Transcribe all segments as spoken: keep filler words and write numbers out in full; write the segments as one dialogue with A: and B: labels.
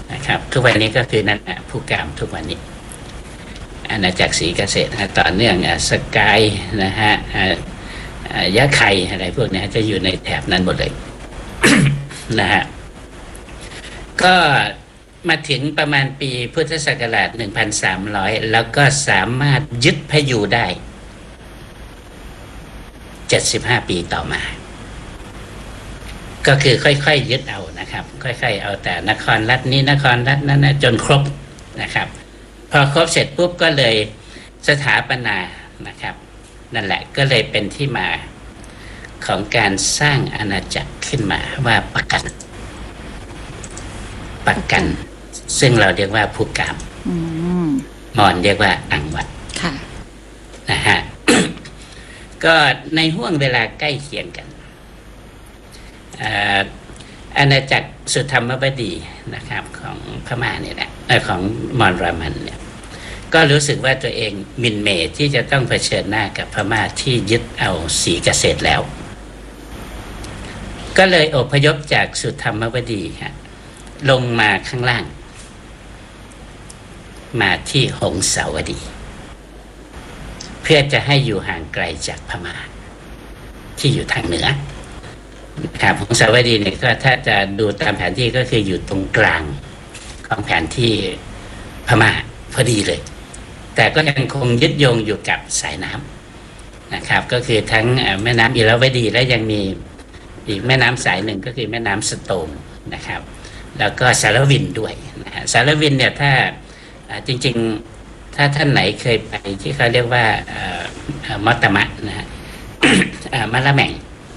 A: นะครับทุกวันนี้ก็คือนั่นแหละผู้กามทุกวันนี้อาณาจักรศรีเกษตรต่อเนื่องสกายนะฮะยะไข่อะไรพวกนี้จะอยู่ในแถบนั้นหมดเลย นะฮะก็มาถึงประมาณปีพุทธศักราชหนึ่งพันสามร้อยแล้วก็สามารถยึดพยูได้เจ็ดสิบห้าปีต่อมาก็คือค่อยๆยึดเอานะครับค่อยๆเอาแต่นครรัฐนี้นครรัฐนั้นนะจนครบนะครับพอครบเสร็จปุ๊บก็เลยสถาปนานะครับนั่นแหละก็เลยเป็นที่มาของการสร้างอาณาจักรขึ้นมาว่าปักกันปักกันซึ่งเราเรียกว่าภูกามมอญเรียกว่าอังวัดนะฮะ ก็ในห่วงเวลาใกล้เคียงกันอาณาจักรสุธรรมบดีนะครับของพม่าเนี่ยแหละของมอญรามันเนี่ยก็รู้สึกว่าตัวเองมินเมย์ที่จะต้องเผชิญหน้ากับพม่าที่ยึดเอาศรีเกษตรแล้วก็เลยอพยพจากสุธรรมบดีฮะลงมาข้างล่างมาที่หงสาวดีเพื่อจะให้อยู่ห่างไกลจากพม่าที่อยู่ทางเหนือครับหงสาวดีเนี่ยก็ถ้าจะดูตามแผนที่ก็คืออยู่ตรงกลางของแผนที่พม่าพอดีเลยแต่ก็ยังคงยึดโยงอยู่กับสายน้ำนะครับก็คือทั้งแม่น้ำอิราวดีและยังมีอีกแม่น้ำสายหนึ่งก็คือแม่น้ำสโตงนะครับแล้วก็สารวินด้วยนะฮะสารวินเนี่ยถ้าจริงๆถ้าท่านไหนเคยไปที่เขาเรียกว่ามอตตมะนะฮะ มะละแม่ง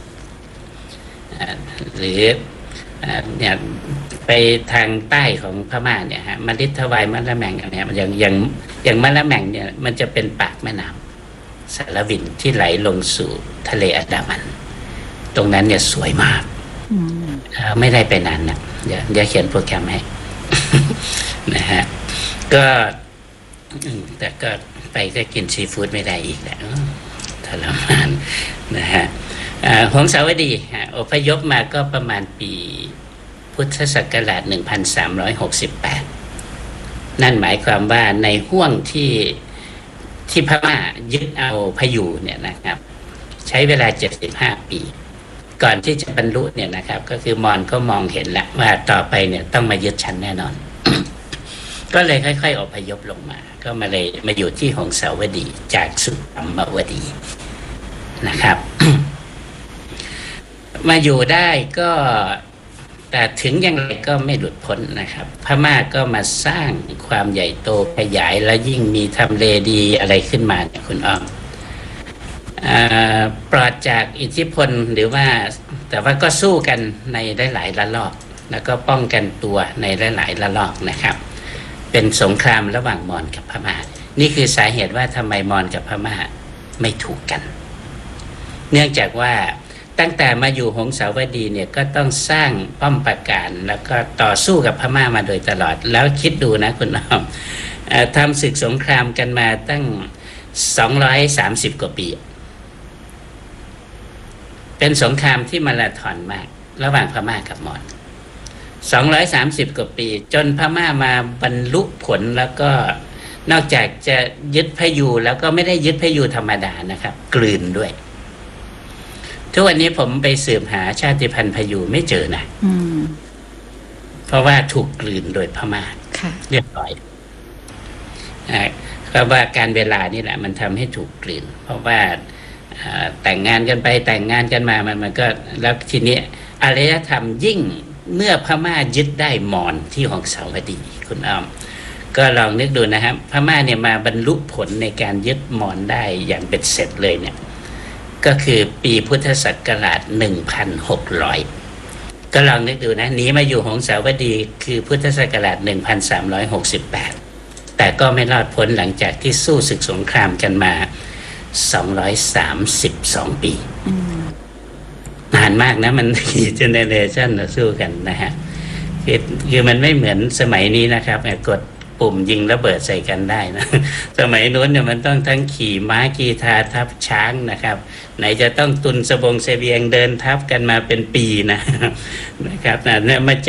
A: หรือเนี่ยไปทางใต้ของพม่าเนี่ยฮะมฤทวายมะละแม่งเนี่ยอย่างอย่างอย่างมะละแม่งเนี่ยมันจะเป็นปากแม่น้ำสารวินที่ไหลลงสู่ทะเลอันดามันตรงนั้นเนี่ยสวยมากไม่ได้ไปนานนะเดี๋ยวเดี๋ยวเขียนโปรแกรมให้ นะฮะก็แต่ก็ไปก็กินซีฟู้ดไม่ได้อีกแล้วทรมานนะฮะหงสาวดีอพยพมาก็ประมาณปีพุทธศักราชหนึ่งพันสามร้อยหกสิบแปดนั่นหมายความว่าในห่วงที่ที่พม่ายึดเอาพยูเนี่ยนะครับใช้เวลาเจ็ดสิบห้าปีก่อนที่จะบรรลุเนี่ยนะครับก็คือมอญก็มองเห็นแล้วว่าต่อไปเนี่ยต้องมายึดชั้นแน่นอน ก็เลยค่อยๆอพยพลงมาก็มาเลยมาอยู่ที่หงสาวดีจากสุธรรมวดีนะครับ มาอยู่ได้ก็แต่ถึงอย่างไรก็ไม่หลุดพ้นนะครับพม่าก็มาสร้างความใหญ่โตขยายและยิ่งมีทำเลดีอะไรขึ้นมาเนี่ยคุณอ้อมปลอดจากอิทธิพลหรือว่าแต่ว่าก็สู้กันในหลายๆระลอกแล้วก็ป้องกันตัวในหลายๆระลอกนะครับเป็นสงครามระหว่างมอญกับพม่านี่คือสาเหตุว่าทำไมมอญกับพม่าไม่ถูกกันเนื่องจากว่าตั้งแต่มาอยู่หงสาวดีเนี่ยก็ต้องสร้างป้อมปราการแล้วก็ต่อสู้กับพม่ามาโดยตลอดแล้วคิดดูนะคุณอ้อมทำศึกสงครามกันมาตั้งสองร้อยสามสิบกว่าปีเป็นสงครามที่มาราธอนมากระหว่างพม่ากับมอญสองร้อยสามสิบกว่าปีจนพม่ามาบรรลุผลแล้วก็นอกจากจะยึดพยูแล้วก็ไม่ได้ยึดพยูธรรมดานะครับกลืนด้วยทุกวันนี้ผมไปสืบหาชาติพันธุ์พยูไม่เจอนะเพราะว่าถูกกลืนโดยพม่าเรียบร้อยเพราะว่าการเวลานี่แหละมันทำให้ถูกกลืนเพราะว่าแต่งงานกันไปแต่งงานกันมามันมันก็แล้วทีนี้อารยธรรมยิ่งเมื่อพม่ายึดได้มอญที่หงสาวดีคุณอ้อมก็ลองนึกดูนะครับพม่าเนี่ยมาบรรลุผลในการยึดมอญได้อย่างเป็นเสร็จเลยเนี่ยก็คือปีพุทธศักราชหนึ่งพันหกร้อยก็ลองนึกดูนะหนีมาอยู่หงสาวดีคือพุทธศักราชหนึ่งพันสามร้อยหกสิบแปดแต่ก็ไม่รอดพ้นหลังจากที่สู้ศึกสงครามกันมาสองร้อยสามสิบสองปีนานมากนะมันกี่เจเนเรชันสู้กันนะฮะคือคือมันไม่เหมือนสมัยนี้นะครับกดปุ่มยิงระเบิดใส่กันได้นะสมัยนู้นเนี่ยมันต้องทั้งขี่ม้ากีทาทับช้างนะครับไหนจะต้องตุนสบงเสบียงเดินทับกันมาเป็นปีนะนะครับเนี่ยมาเจ